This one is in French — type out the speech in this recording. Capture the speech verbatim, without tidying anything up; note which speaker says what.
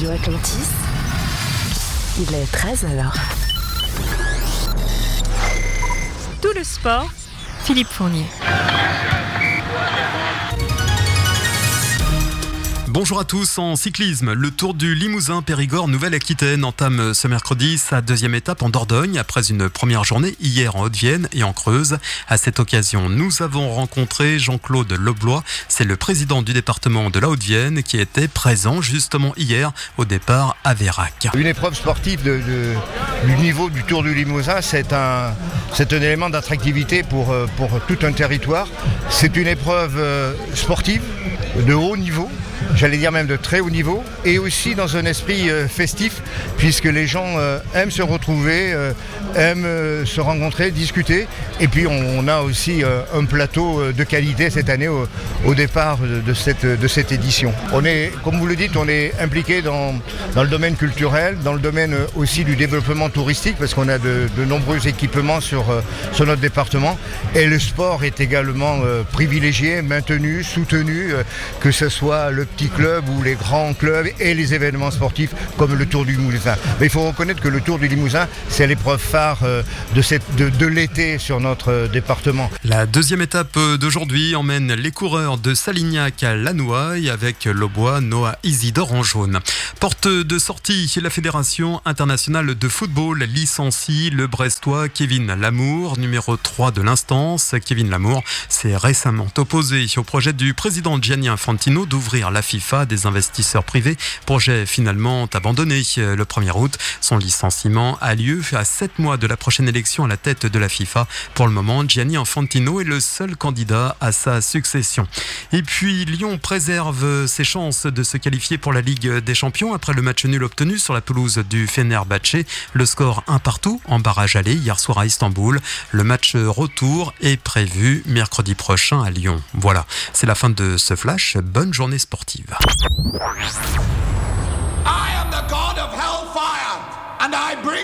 Speaker 1: Radio Atlantis, il est treize heures.
Speaker 2: Tout le sport, Philippe Fournier.
Speaker 3: Bonjour à tous, en cyclisme, le Tour du Limousin Périgord Nouvelle-Aquitaine entame ce mercredi sa deuxième étape en Dordogne après une première journée hier en Haute-Vienne et en Creuse. À cette occasion, nous avons rencontré Jean-Claude Leblois, c'est le président du département de la Haute-Vienne qui était présent justement hier au départ à Vérac.
Speaker 4: Une épreuve sportive de, de, du niveau du Tour du Limousin, c'est un, c'est un élément d'attractivité pour, pour tout un territoire. C'est une épreuve sportive de haut niveau, j'allais dire même de très haut niveau, et aussi dans un esprit euh, festif, puisque les gens euh, aiment se retrouver, euh, aiment euh, se rencontrer, discuter, et puis on, on a aussi euh, un plateau euh, de qualité cette année au, au départ de, de, cette, de cette édition. On est, comme vous le dites, on est impliqué dans, dans le domaine culturel, dans le domaine euh, aussi du développement touristique, parce qu'on a de, de nombreux équipements sur, euh, sur notre département, et le sport est également euh, privilégié, maintenu, soutenu, euh, que ce soit le petit club ou les grands clubs et les événements sportifs comme le Tour du Limousin. Mais il faut reconnaître que le Tour du Limousin, c'est l'épreuve phare de, cette, de, de l'été sur notre département.
Speaker 3: La deuxième étape d'aujourd'hui emmène les coureurs de Salignac à Lanouaille avec l'Aubois Noah Isidore en jaune. Porte de sortie, la Fédération internationale de football licencie le Brestois Kevin Lamour, numéro trois de l'instance. Kevin Lamour s'est récemment opposé au projet du président Gianni Infantino d'ouvrir la FIFA à des investisseurs privés. Projet finalement abandonné le premier août. Son licenciement a lieu à sept mois de la prochaine élection à la tête de la FIFA. Pour le moment, Gianni Infantino est le seul candidat à sa succession. Et puis, Lyon préserve ses chances de se qualifier pour la Ligue des Champions après le match nul obtenu sur la pelouse du Fenerbahçe. Le score un partout en barrage aller hier soir à Istanbul. Le match retour est prévu mercredi prochain à Lyon. Voilà, c'est la fin de ce flash. Bonne journée sportive.
Speaker 5: I am the god of hellfire and I bring